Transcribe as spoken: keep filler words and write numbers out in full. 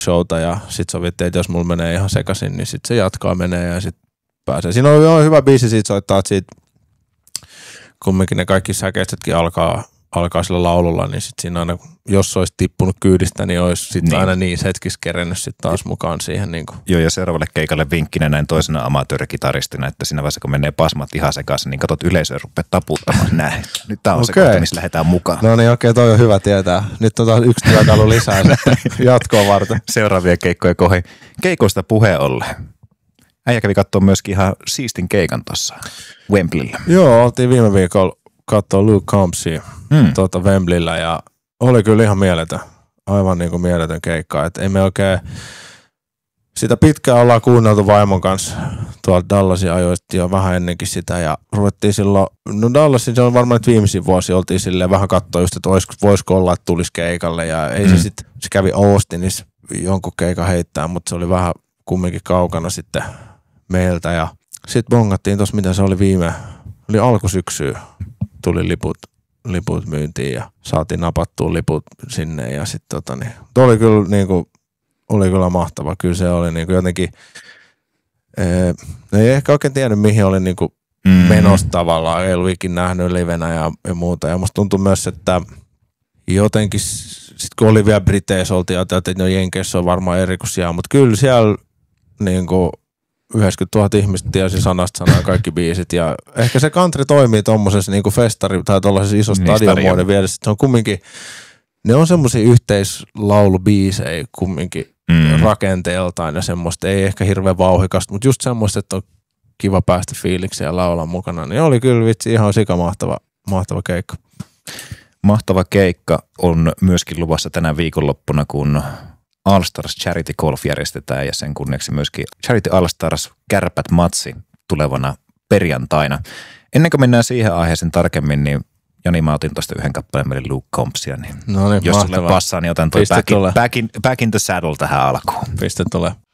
showta ja sit sovittiin, että jos mulla menee ihan sekaisin, niin sit se jatkaa menee ja sit pääsee. Siinä on, on hyvä biisi siitä soittaa, että siitä kumminkin ne kaikki säkeistetkin alkaa, alkaa sillä laululla, niin sit siinä aina, jos olisi tippunut kyydistä, niin olisi sit niin. aina niin hetkissä kerennyt sit taas mukaan siihen. Niin kuin. Joo, ja seuraavalle keikalle vinkkinä näin toisena amatöörikitaristina, että siinä vaiheessa kun menee pasmat ihan sekaisin, niin katsot yleisöä rupeat taputtamaan näin. Nyt tää on okay. se kohta, missä lähdetään mukaan. No niin, okei, okay, toi on hyvä tietää. Nyt on taas yksi työkalu lisää jatkoa varten. Seuraavia keikkoja kohi. Keikoista puheen ollen. Äijä kävi katsoa myöskin ihan siistin keikan tuossa Wembleyllä. Joo, oltiin viime viikolla katsoa Luke Combsia hmm. tuota Wembleyllä ja oli kyllä ihan mieletön. Aivan niin kuin mieletön keikka. Et ei me oikein, sitä pitkään ollaan kuunneltu vaimon kanssa tuolta Dallasin ajoista jo vähän ennenkin sitä ja ruvettiin silloin, no Dallasin se on varmaan nyt viimeisin vuosi, oltiin silleen vähän katsoa just, että olisiko, voisiko olla, että tulisi keikalle ja ei hmm. se sitten, se kävi Austinissa jonkun keikan heittää, mutta se oli vähän kumminkin kaukana sitten meiltä ja sitten bongattiin tuossa, mitä se oli viime, oli alkusyksyä, tuli liput, liput myyntiin ja saatiin napattua liput sinne ja sitten tota niin, oli kyllä niinku, oli kyllä mahtava, kyllä se oli niinku jotenkin, ee, ei ehkä oikein tiennyt mihin oli niinku mm-hmm. menossa tavallaan, ei ollut ikin nähnyt livenä ja, ja muuta ja musta tuntui myös, että jotenkin sitten kun oli vielä Briteissä, oltiin ajateltu, että no Jenkeissä on varmaan eri kuin siellä, mutta kyllä siellä niinku yhdeksänkymmentätuhatta ihmistä tiesi sanasta sanaa kaikki biisit ja ehkä se country toimii tommosessa niinku festari tai tollaisessa isossa niin, stadionmuodon vieressä. Se on kumminkin, ne on semmosia yhteislaulubiisejä kumminkin mm. rakenteeltaan ja semmoista, ei ehkä hirveän vauhikasta, mutta just semmoista, että on kiva päästä fiilikseen ja laulaa mukana, niin oli kyllä vitsi ihan sika mahtava, mahtava keikka. Mahtava keikka on myöskin luvassa tänä viikonloppuna, kun All Stars Charity Golf järjestetään ja sen kunniaksi myöskin Charity All Stars Kärpät-matsi tulevana perjantaina. Ennen kuin mennään siihen aiheeseen tarkemmin, niin Joni, mä otin tuosta yhden kappaleen meille Luke Combsia, niin, no niin jos sulle passaa, niin otan toi back in, back, in, back in the saddle tähän alkuun. Piste tulee.